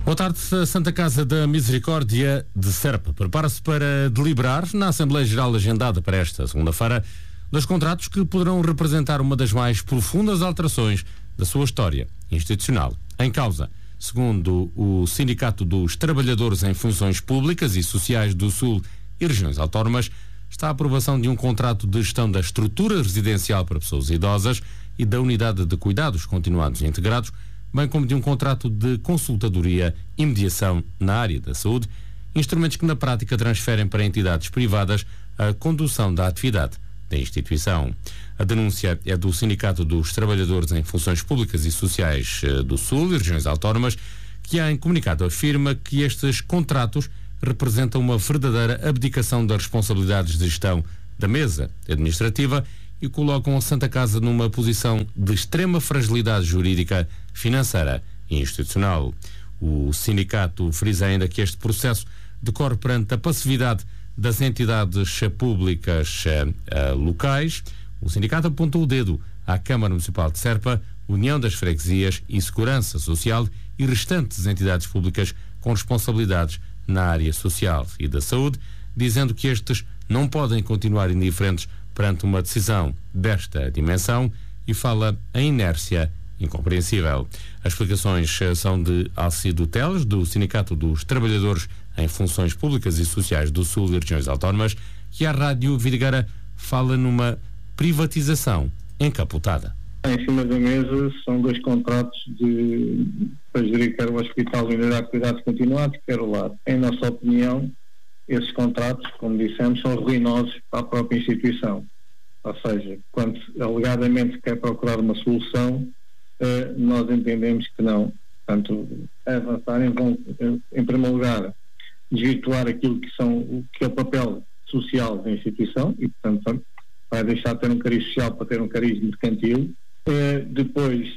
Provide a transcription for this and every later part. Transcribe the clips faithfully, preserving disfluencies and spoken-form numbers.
Boa tarde. A Santa Casa da Misericórdia de Serpa prepara-se para deliberar na Assembleia Geral agendada para esta segunda-feira dos contratos que poderão representar uma das mais profundas alterações da sua história institucional. Em causa, segundo o Sindicato dos Trabalhadores em Funções Públicas e Sociais do Sul e Regiões Autónomas, está a aprovação de um contrato de gestão da estrutura residencial para pessoas idosas e da unidade de cuidados continuados e integrados, bem como de um contrato de consultadoria e mediação na área da saúde, instrumentos que na prática transferem para entidades privadas a condução da atividade da instituição. A denúncia é do Sindicato dos Trabalhadores em Funções Públicas e Sociais do Sul e Regiões Autónomas, que em comunicado afirma que estes contratos representam uma verdadeira abdicação das responsabilidades de gestão da mesa administrativa e colocam a Santa Casa numa posição de extrema fragilidade jurídica, financeira e institucional. O sindicato frisa ainda que este processo decorre perante a passividade das entidades públicas uh, locais. O sindicato apontou o dedo à Câmara Municipal de Serpa, União das Freguesias e Segurança Social e restantes entidades públicas com responsabilidades na área social e da saúde, dizendo que estes não podem continuar indiferentes perante uma decisão desta dimensão e fala em inércia incompreensível. As explicações são de Alcido Teles, do Sindicato dos Trabalhadores em Funções Públicas e Sociais do Sul e Regiões Autónomas, que a Rádio Vidigueira fala numa privatização encapotada. Em cima da mesa são dois contratos de, para gerir quer o hospital de unidade de cuidados continuados, quer o lar. Em nossa opinião, esses contratos, como dissemos, são ruinosos para a própria instituição. Ou seja, quando alegadamente quer procurar uma solução, eh, nós entendemos que não. Portanto, avançarem vão, em primeiro lugar, desvirtuar aquilo que, são, que é o papel social da instituição e, portanto, vai deixar de ter um cariz social para ter um cariz mercantil. Eh, depois,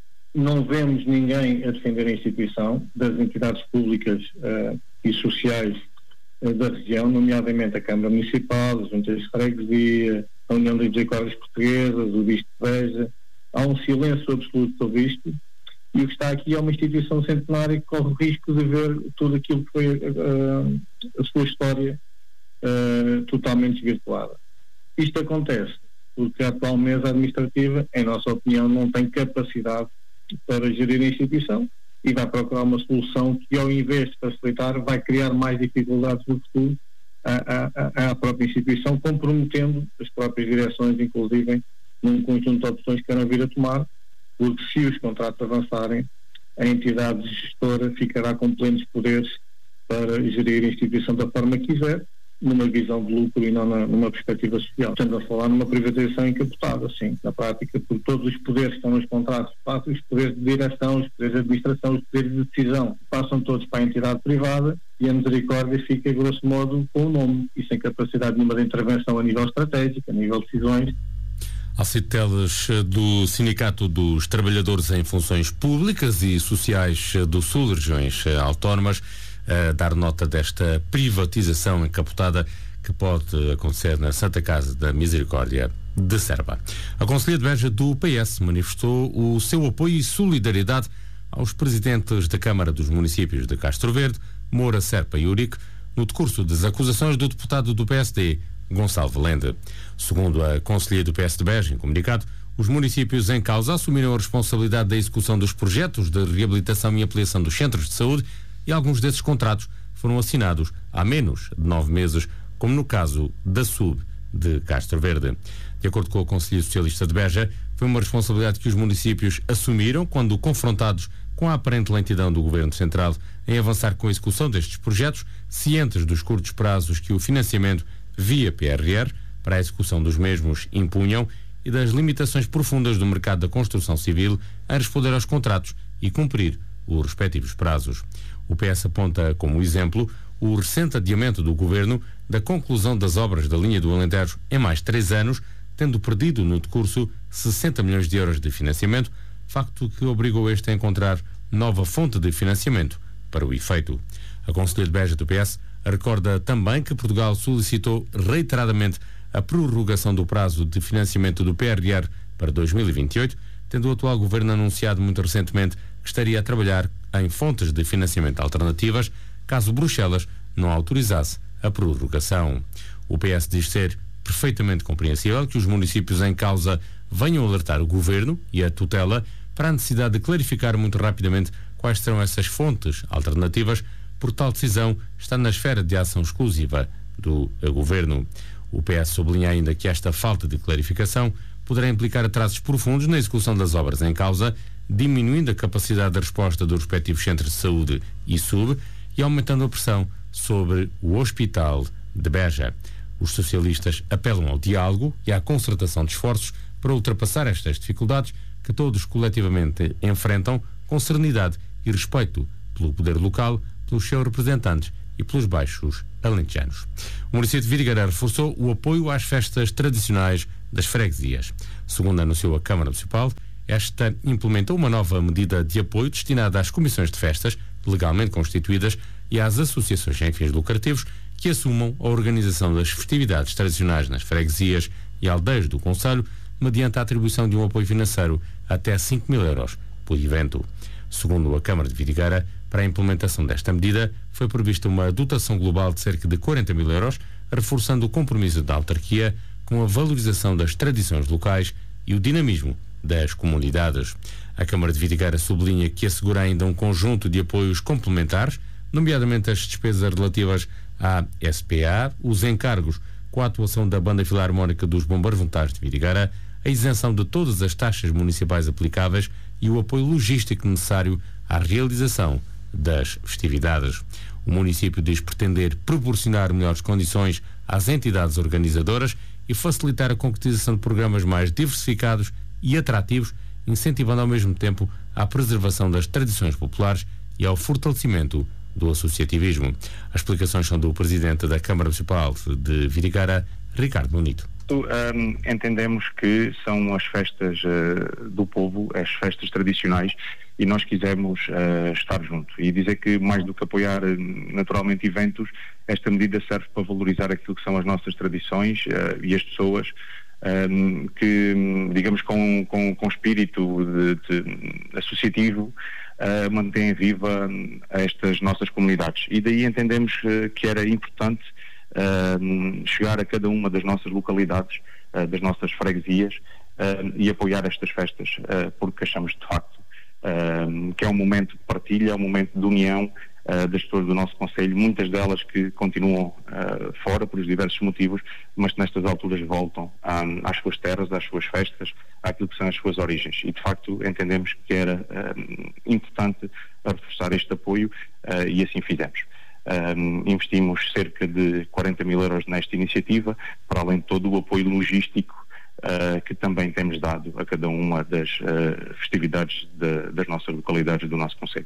não vemos ninguém a defender a instituição das entidades públicas eh, e sociais eh, da região, nomeadamente a Câmara Municipal, as Juntas de Freguesia, a União das Misericórdias Portuguesas, o Bispo de Beja. Há um silêncio absoluto sobre isto e o que está aqui é uma instituição centenária que corre o risco de ver tudo aquilo que foi uh, a sua história uh, totalmente desvirtuada. Isto acontece porque a atual mesa administrativa, em nossa opinião, não tem capacidade para gerir a instituição e vai procurar uma solução que, ao invés de facilitar, vai criar mais dificuldades no futuro à, à, à própria instituição, comprometendo as próprias direções, inclusive num conjunto de opções que queiram vir a tomar, porque se os contratos avançarem, a entidade gestora ficará com plenos poderes para gerir a instituição da forma que quiser, numa visão de lucro e não na, numa perspectiva social. Estamos a falar numa privatização encapotada, sim, na prática, porque todos os poderes que estão nos contratos passam, os poderes de direção, os poderes de administração, os poderes de decisão, passam todos para a entidade privada e a Misericórdia fica, grosso modo, com o nome e sem capacidade nenhuma de intervenção a nível estratégico, a nível de decisões. Alcido Teles, do Sindicato dos Trabalhadores em Funções Públicas e Sociais do Sul e Regiões Autónomas, a dar nota desta privatização encapotada que pode acontecer na Santa Casa da Misericórdia de Serpa. A Conselhia de Beja do P S manifestou o seu apoio e solidariedade aos presidentes da Câmara dos Municípios de Castro Verde, Moura, Serpa e Urique, no decurso das acusações do deputado do P S D, Gonçalo Valente. Segundo a Conselhia do P S de Beja, em comunicado, os municípios em causa assumiram a responsabilidade da execução dos projetos de reabilitação e ampliação dos centros de saúde e alguns desses contratos foram assinados há menos de nove meses, como no caso da S U B de Castro Verde. De acordo com a Conselhia Socialista de Beja, foi uma responsabilidade que os municípios assumiram quando confrontados com a aparente lentidão do Governo Central em avançar com a execução destes projetos, cientes dos curtos prazos que o financiamento via P R R para a execução dos mesmos impunham e das limitações profundas do mercado da construção civil em responder aos contratos e cumprir os respectivos prazos. O P S aponta como exemplo o recente adiamento do Governo da conclusão das obras da linha do Alentejo em mais três anos, tendo perdido no decurso sessenta milhões de euros de financiamento, facto que obrigou este a encontrar nova fonte de financiamento para o efeito. A Conselhia de Beja do P S recorda também que Portugal solicitou reiteradamente a prorrogação do prazo de financiamento do P R R para dois mil e vinte e oito, tendo o atual Governo anunciado muito recentemente que estaria a trabalhar em fontes de financiamento alternativas, caso Bruxelas não autorizasse a prorrogação. O P S diz ser perfeitamente compreensível que os municípios em causa venham alertar o Governo e a tutela para a necessidade de clarificar muito rapidamente quais serão essas fontes alternativas, porque tal decisão está na esfera de ação exclusiva do Governo. O P S sublinha ainda que esta falta de clarificação poderá implicar atrasos profundos na execução das obras em causa, diminuindo a capacidade de resposta dos respectivos centros de saúde e S U B e aumentando a pressão sobre o Hospital de Beja. Os socialistas apelam ao diálogo e à concertação de esforços para ultrapassar estas dificuldades que todos coletivamente enfrentam com serenidade e respeito pelo poder local, pelos seus representantes e pelos baixos alentejanos. O município de Vidigueira reforçou o apoio às festas tradicionais das freguesias. Segundo anunciou a Câmara Municipal, esta implementou uma nova medida de apoio destinada às comissões de festas legalmente constituídas e às associações sem fins lucrativos que assumam a organização das festividades tradicionais nas freguesias e aldeias do concelho, mediante a atribuição de um apoio financeiro até cinco mil euros por evento. Segundo a Câmara de Vidigueira, para a implementação desta medida foi prevista uma dotação global de cerca de quarenta mil euros, reforçando o compromisso da autarquia com a valorização das tradições locais e o dinamismo das comunidades. A Câmara de Vidigueira sublinha que assegura ainda um conjunto de apoios complementares, nomeadamente as despesas relativas à S P A, os encargos com a atuação da Banda Filarmónica dos Bombeiros Voluntários de Vidigueira, a isenção de todas as taxas municipais aplicáveis e o apoio logístico necessário à realização das festividades. O município diz pretender proporcionar melhores condições às entidades organizadoras e facilitar a concretização de programas mais diversificados e atrativos, incentivando ao mesmo tempo a preservação das tradições populares e ao fortalecimento do associativismo. As explicações são do Presidente da Câmara Municipal de Vidigueira, Ricardo Bonito. Um, entendemos que são as festas uh, do povo, as festas tradicionais, e nós quisemos uh, estar junto e dizer que, mais do que apoiar uh, naturalmente eventos, esta medida serve para valorizar aquilo que são as nossas tradições uh, e as pessoas um, que, digamos, com, com, com espírito de, de associativo uh, mantêm viva estas nossas comunidades. E daí entendemos uh, que era importante Uh, chegar a cada uma das nossas localidades, uh, das nossas freguesias uh, e apoiar estas festas, uh, porque achamos de facto uh, que é um momento de partilha, é um momento de união uh, das pessoas do nosso concelho, muitas delas que continuam uh, fora por diversos motivos, mas que nestas alturas voltam um, às suas terras, às suas festas, àquilo que são as suas origens, e de facto entendemos que era uh, importante reforçar este apoio uh, e assim fizemos. Um, investimos cerca de quarenta mil euros nesta iniciativa, para além de todo o apoio logístico uh, que também temos dado a cada uma das uh, festividades de, das nossas localidades do nosso concelho.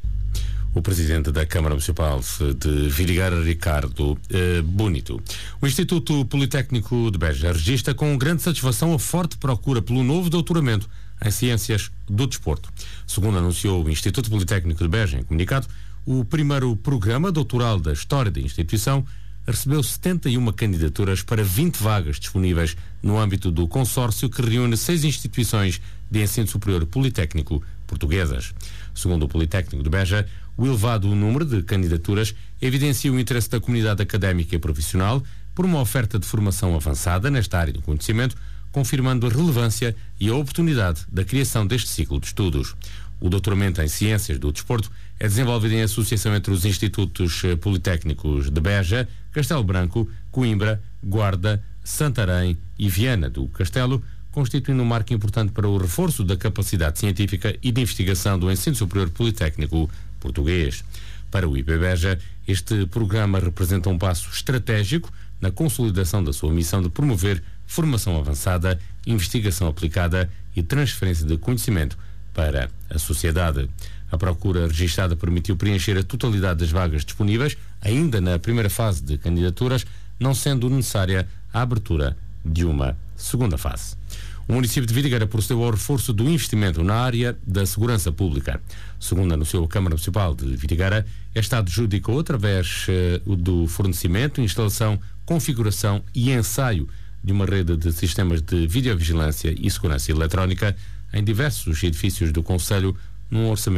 O Presidente da Câmara Municipal de Vidigueira, Ricardo uh, Bonito. O Instituto Politécnico de Beja registra com grande satisfação a forte procura pelo novo doutoramento em Ciências do Desporto. Segundo anunciou o Instituto Politécnico de Beja em comunicado, o primeiro programa doutoral da história da instituição recebeu setenta e uma candidaturas para vinte vagas disponíveis no âmbito do consórcio que reúne seis instituições de ensino superior politécnico portuguesas. Segundo o Politécnico de Beja, o elevado número de candidaturas evidencia o interesse da comunidade académica e profissional por uma oferta de formação avançada nesta área do conhecimento, confirmando a relevância e a oportunidade da criação deste ciclo de estudos. O doutoramento em Ciências do Desporto é desenvolvido em associação entre os Institutos Politécnicos de Beja, Castelo Branco, Coimbra, Guarda, Santarém e Viana do Castelo, constituindo um marco importante para o reforço da capacidade científica e de investigação do ensino superior politécnico português. Para o I P Beja, este programa representa um passo estratégico na consolidação da sua missão de promover formação avançada, investigação aplicada e transferência de conhecimento para a sociedade. A procura registada permitiu preencher a totalidade das vagas disponíveis, ainda na primeira fase de candidaturas, não sendo necessária a abertura de uma segunda fase. O município de Vidigueira procedeu ao reforço do investimento na área da segurança pública. Segundo anunciou a Câmara Municipal de Vidigueira, esta adjudicou, através uh, do fornecimento, instalação, configuração e ensaio de uma rede de sistemas de videovigilância e segurança eletrónica em diversos edifícios do concelho, num orçamento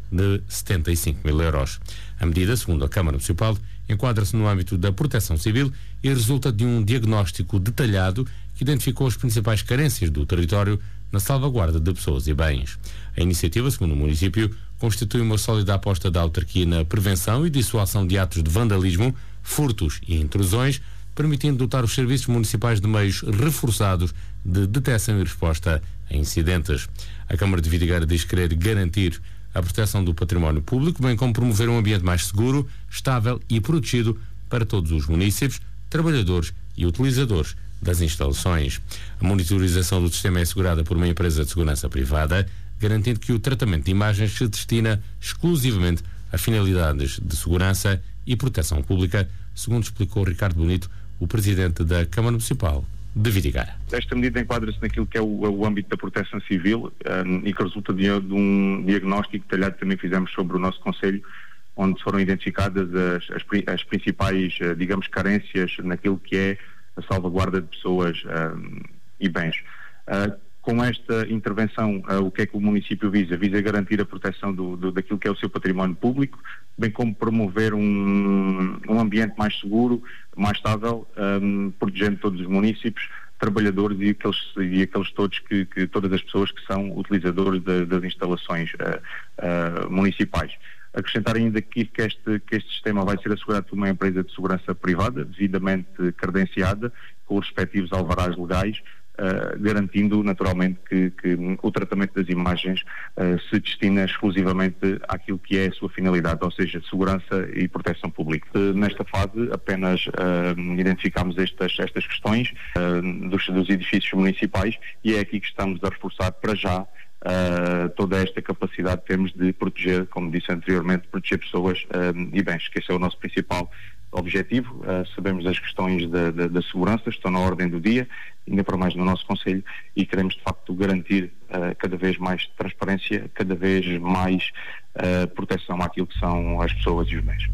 de setenta e cinco mil euros. A medida, segundo a Câmara Municipal, enquadra-se no âmbito da proteção civil e resulta de um diagnóstico detalhado que identificou as principais carências do território na salvaguarda de pessoas e bens. A iniciativa, segundo o município, constitui uma sólida aposta da autarquia na prevenção e dissuasão de atos de vandalismo, furtos e intrusões, permitindo dotar os serviços municipais de meios reforçados de detecção e resposta a incidentes. A Câmara de Vidigueira diz querer garantir a proteção do património público, bem como promover um ambiente mais seguro, estável e protegido para todos os municípios, trabalhadores e utilizadores das instalações. A monitorização do sistema é assegurada por uma empresa de segurança privada, garantindo que o tratamento de imagens se destina exclusivamente a finalidades de segurança e proteção pública, segundo explicou Ricardo Bonito, o presidente da Câmara Municipal de Vidigueira. Esta medida enquadra-se naquilo que é o, o âmbito da proteção civil um, e que resulta de, de um diagnóstico detalhado que também fizemos sobre o nosso Conselho, onde foram identificadas as, as, as principais, digamos, carências naquilo que é a salvaguarda de pessoas um, e bens. Uh, com esta intervenção, uh, o que é que o município visa? Visa garantir a proteção do, do, daquilo que é o seu património público, bem como promover um, um ambiente mais seguro, mais estável, um, protegendo todos os municípios, trabalhadores e aqueles, e aqueles todos que, que todas as pessoas que são utilizadores de, das instalações uh, uh, municipais. Acrescentar ainda aqui que este, que este sistema vai ser assegurado por uma empresa de segurança privada, devidamente credenciada, com os respectivos alvarás legais, uh, garantindo naturalmente que, que o tratamento das imagens uh, se destina exclusivamente àquilo que é a sua finalidade, ou seja, segurança e proteção pública. Uh, nesta fase apenas uh, identificamos estas, estas questões uh, dos, dos edifícios municipais e é aqui que estamos a reforçar para já Uh, toda esta capacidade que temos de proteger, como disse anteriormente, proteger pessoas uh, e bens, que esse é o nosso principal objetivo. Uh, sabemos as questões da, da, da segurança, estão na ordem do dia, ainda para mais no nosso Conselho, e queremos de facto garantir uh, cada vez mais transparência, cada vez mais uh, proteção àquilo que são as pessoas e os bens.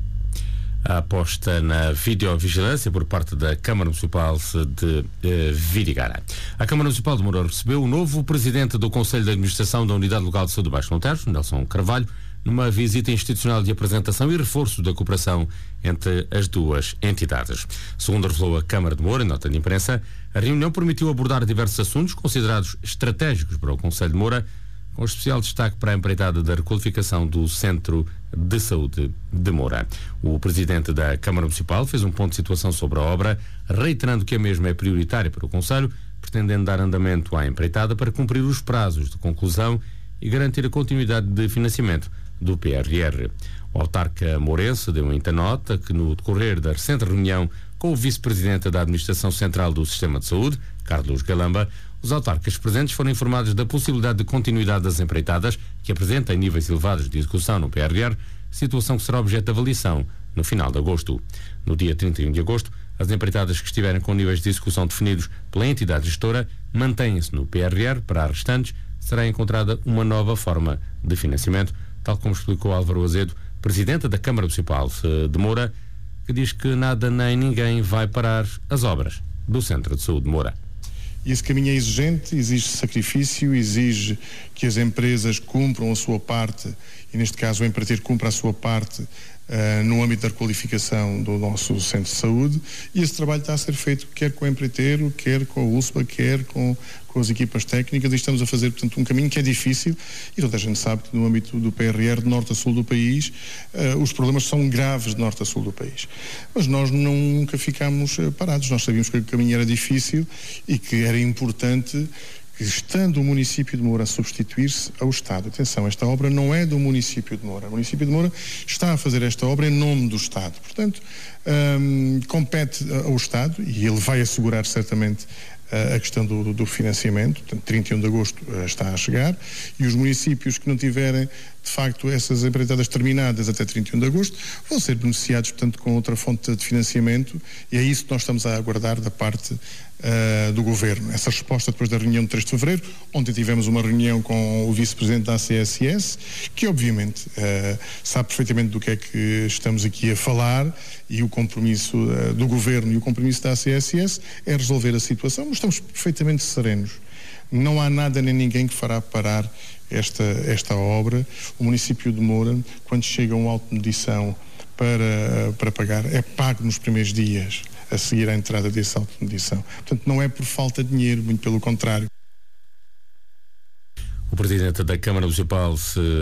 A aposta na videovigilância por parte da Câmara Municipal de eh, Vidigueira. A Câmara Municipal de Moura recebeu o novo presidente do Conselho de Administração da Unidade Local de Saúde de Baixo Monteiro, Nelson Carvalho, numa visita institucional de apresentação e reforço da cooperação entre as duas entidades. Segundo revelou a Câmara de Moura, em nota de imprensa, a reunião permitiu abordar diversos assuntos considerados estratégicos para o Conselho de Moura, com especial destaque para a empreitada da requalificação do Centro de Saúde de Moura. O presidente da Câmara Municipal fez um ponto de situação sobre a obra, reiterando que a mesma é prioritária para o Conselho, pretendendo dar andamento à empreitada para cumprir os prazos de conclusão e garantir a continuidade de financiamento do P R R. O autarca mourense deu ainda nota que, no decorrer da recente reunião com o vice-presidente da Administração Central do Sistema de Saúde, Carlos Galamba, os autarcas presentes foram informados da possibilidade de continuidade das empreitadas, que apresentam níveis elevados de execução no P R R, situação que será objeto de avaliação no final de agosto. No dia trinta e um de agosto, as empreitadas que estiverem com níveis de execução definidos pela entidade gestora mantêm-se no P R R. Para as restantes, será encontrada uma nova forma de financiamento, tal como explicou Álvaro Azedo, presidente da Câmara Municipal de Moura, que diz que nada nem ninguém vai parar as obras do Centro de Saúde de Moura. E esse caminho é exigente, exige sacrifício, exige que as empresas cumpram a sua parte, e neste caso o empreiteiro cumpra a sua parte uh, no âmbito da requalificação do nosso centro de saúde, e esse trabalho está a ser feito quer com o empreiteiro, quer com a U S B A, quer com, com as equipas técnicas, e estamos a fazer, portanto, um caminho que é difícil, e toda a gente sabe que no âmbito do P R R, de norte a sul do país, uh, os problemas são graves de norte a sul do país. Mas nós não, nunca ficámos uh, parados, nós sabíamos que o caminho era difícil e que era importante que, estando o município de Moura a substituir-se ao Estado. Atenção, esta obra não é do município de Moura. O município de Moura está a fazer esta obra em nome do Estado. Portanto, hum, compete ao Estado, e ele vai assegurar certamente a questão do, do financiamento. Portanto, trinta e um de agosto uh, está a chegar, e os municípios que não tiverem de facto essas empreitadas terminadas até trinta e um de agosto vão ser beneficiados, portanto, com outra fonte de financiamento, e é isso que nós estamos a aguardar da parte uh, do Governo. Essa resposta depois da reunião de três de fevereiro. Ontem tivemos uma reunião com o vice-presidente da A C S S, que obviamente uh, sabe perfeitamente do que é que estamos aqui a falar, e o compromisso uh, do Governo e o compromisso da A C S S é resolver a situação, mas estamos perfeitamente serenos Não há nada nem ninguém que fará parar esta, esta obra. O município de Moura, quando chega um auto de medição para, para pagar, é pago nos primeiros dias a seguir à entrada desse auto de medição. Portanto, não é por falta de dinheiro, muito pelo contrário. O presidente da Câmara Municipal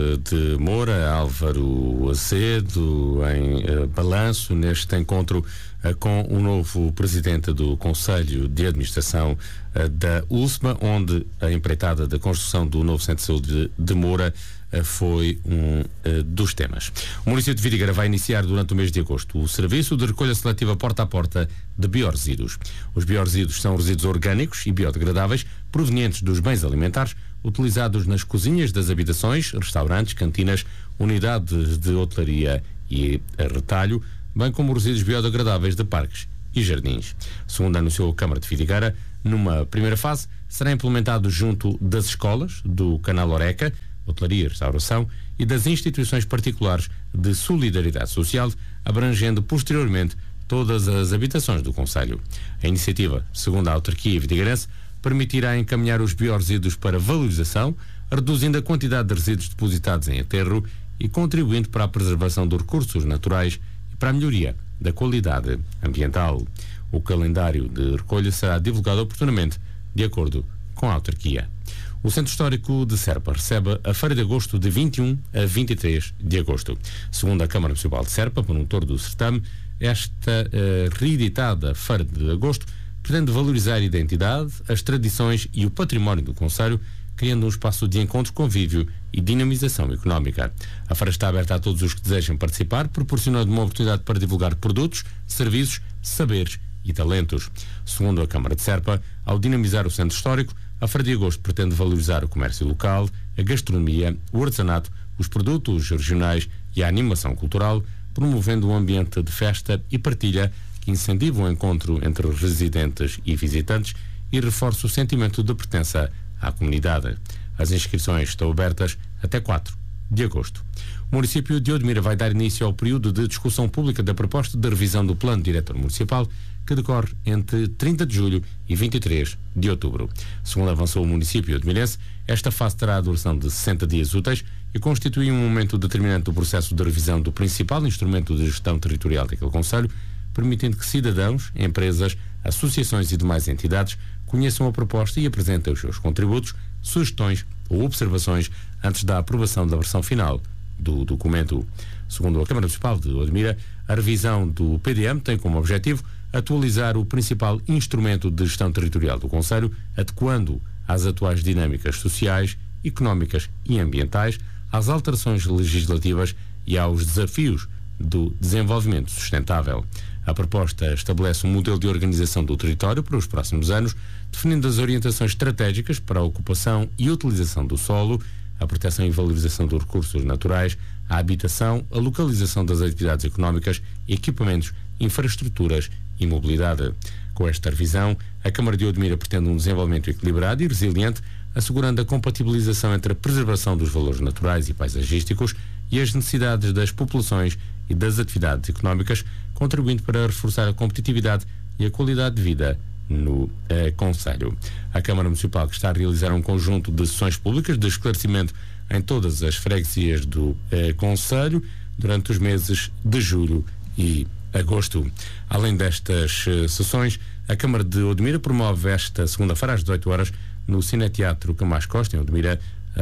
de Moura, Álvaro Azevedo, em uh, balanço neste encontro uh, com o novo presidente do Conselho de Administração uh, da U S M A, onde a empreitada da construção do novo Centro de Saúde de, de Moura uh, foi um uh, dos temas. O município de Vidigueira vai iniciar durante o mês de agosto o serviço de recolha seletiva porta a porta de biorresíduos. Os biorresíduos são resíduos orgânicos e biodegradáveis provenientes dos bens alimentares utilizados nas cozinhas das habitações, restaurantes, cantinas, unidades de hotelaria e retalho, bem como resíduos biodegradáveis de parques e jardins. Segundo anunciou a Câmara de Vidigueira, numa primeira fase será implementado junto das escolas, do Canal Oreca, hotelaria e restauração, e das instituições particulares de solidariedade social, abrangendo posteriormente todas as habitações do concelho. A iniciativa, segundo a autarquia vidigueirense, permitirá encaminhar os biorresíduos para valorização, reduzindo a quantidade de resíduos depositados em aterro e contribuindo para a preservação dos recursos naturais e para a melhoria da qualidade ambiental. O calendário de recolha será divulgado oportunamente, de acordo com a autarquia. O Centro Histórico de Serpa recebe a Feira de Agosto de vinte e um a vinte e três de agosto. Segundo a Câmara Municipal de Serpa, promotor do certame, esta uh, reeditada Feira de Agosto pretende valorizar a identidade, as tradições e o património do concelho, criando um espaço de encontro, convívio e dinamização económica. A feira está aberta a todos os que desejam participar, proporcionando uma oportunidade para divulgar produtos, serviços, saberes e talentos. Segundo a Câmara de Serpa, ao dinamizar o Centro Histórico, a Feira de Agosto pretende valorizar o comércio local, a gastronomia, o artesanato, os produtos regionais e a animação cultural, promovendo um ambiente de festa e partilha que incentiva o encontro entre residentes e visitantes e reforça o sentimento de pertença à comunidade. As inscrições estão abertas até quatro de agosto. O município de Odmira vai dar início ao período de discussão pública da proposta de revisão do Plano Diretor Municipal, que decorre entre trinta de julho e vinte e três de outubro. Segundo avançou o município odmirense, esta fase terá a duração de sessenta dias úteis e constitui um momento determinante do processo de revisão do principal instrumento de gestão territorial daquele concelho, permitindo que cidadãos, empresas, associações e demais entidades conheçam a proposta e apresentem os seus contributos, sugestões ou observações antes da aprovação da versão final do documento. Segundo a Câmara Municipal de Odmira, a revisão do P D M tem como objetivo atualizar o principal instrumento de gestão territorial do concelho, adequando às atuais dinâmicas sociais, económicas e ambientais, às alterações legislativas e aos desafios do desenvolvimento sustentável. A proposta estabelece um modelo de organização do território para os próximos anos, definindo as orientações estratégicas para a ocupação e utilização do solo, a proteção e valorização dos recursos naturais, a habitação, a localização das atividades económicas, equipamentos, infraestruturas e mobilidade. Com esta revisão, a Câmara de Odmira pretende um desenvolvimento equilibrado e resiliente, assegurando a compatibilização entre a preservação dos valores naturais e paisagísticos e as necessidades das populações e das atividades económicas, contribuindo para reforçar a competitividade e a qualidade de vida no eh, concelho. A Câmara Municipal, que está a realizar um conjunto de sessões públicas de esclarecimento em todas as freguesias do eh, concelho durante os meses de julho e agosto. Além destas eh, sessões, a Câmara de Odmira promove esta segunda-feira às dezoito horas no Cineteatro Camás Costa, em Odmira,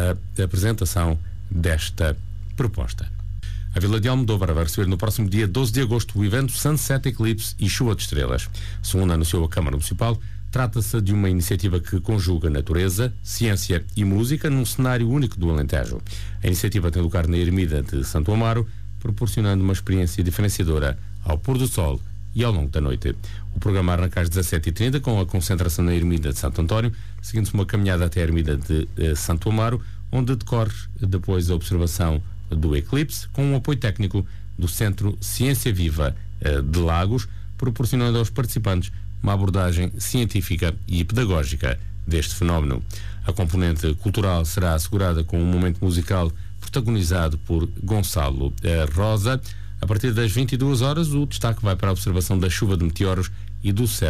a apresentação desta proposta. A Vila de Almodóvar vai receber no próximo dia doze de agosto o evento Sunset Eclipse e Chuva de Estrelas. Segundo anunciou a Câmara Municipal, trata-se de uma iniciativa que conjuga natureza, ciência e música num cenário único do Alentejo. A iniciativa tem lugar na Ermida de Santo Amaro, proporcionando uma experiência diferenciadora ao pôr do sol e ao longo da noite. O programa arranca às dezassete e trinta com a concentração na Ermida de Santo António, seguindo-se uma caminhada até a Ermida de eh, Santo Amaro, onde decorre depois a observação do eclipse, com um apoio técnico do Centro Ciência Viva eh, de Lagos, proporcionando aos participantes uma abordagem científica e pedagógica deste fenómeno. A componente cultural será assegurada com um momento musical protagonizado por Gonçalo eh, Rosa. A partir das vinte e duas horas, o destaque vai para a observação da chuva de meteoros e do céu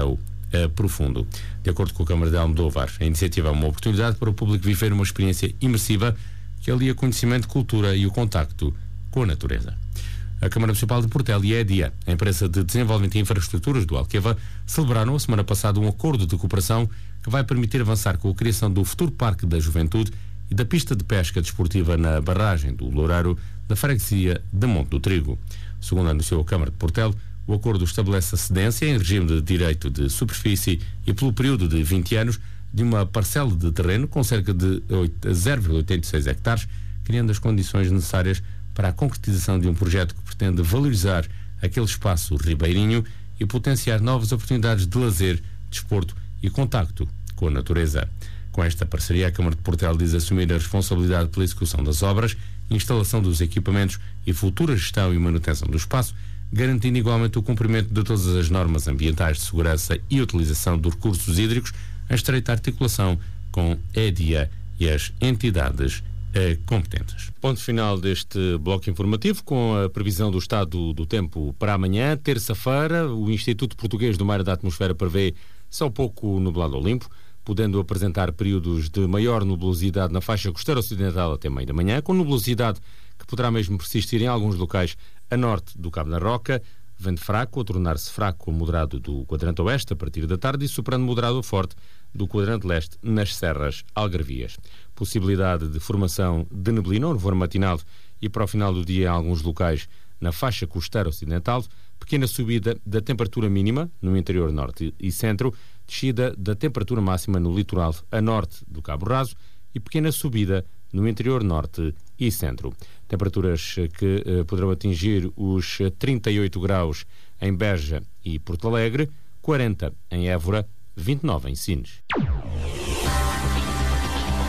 uh, profundo. De acordo com a Câmara de Almodóvar, a iniciativa é uma oportunidade para o público viver uma experiência imersiva que alia conhecimento, cultura e o contacto com a natureza. A Câmara Municipal de Portela e a EDIA, a empresa de desenvolvimento de infraestruturas do Alqueva, celebraram a semana passada um acordo de cooperação que vai permitir avançar com a criação do futuro Parque da Juventude e da pista de pesca desportiva na barragem do Loureiro da freguesia de Monte do Trigo. Segundo anunciou a Câmara de Portela, o acordo estabelece a cedência em regime de direito de superfície e pelo período de vinte anos de uma parcela de terreno com cerca de zero vírgula oitenta e seis hectares, criando as condições necessárias para a concretização de um projeto que pretende valorizar aquele espaço ribeirinho e potenciar novas oportunidades de lazer, desporto e contacto com a natureza. Com esta parceria, a Câmara de Portela diz assumir a responsabilidade pela execução das obras, instalação dos equipamentos e futura gestão e manutenção do espaço, garantindo igualmente o cumprimento de todas as normas ambientais de segurança e utilização dos recursos hídricos, em estreita articulação com a EDIA e as entidades eh, competentes. Ponto final deste bloco informativo com a previsão do estado do tempo para amanhã, terça-feira. O Instituto Português do Mar e da Atmosfera prevê céu pouco nublado ou limpo, podendo apresentar períodos de maior nubosidade na faixa costeira ocidental até meio da manhã, com nubosidade que poderá mesmo persistir em alguns locais a norte do Cabo da Roca, vento fraco a tornar-se fraco ou moderado do quadrante oeste a partir da tarde e soprando moderado ou forte do quadrante leste nas serras algarvias. Possibilidade de formação de neblina ou nevoeiro matinal e para o final do dia em alguns locais na faixa costeira ocidental, pequena subida da temperatura mínima no interior norte e centro, descida da temperatura máxima no litoral a norte do Cabo Raso e pequena subida no interior norte e centro. Temperaturas que eh, poderão atingir os trinta e oito graus em Beja e Porto Alegre, quarenta em Évora, vinte e nove em Sines.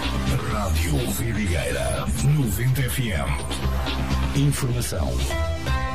Rádio Vidigueira, noventa F M. Informação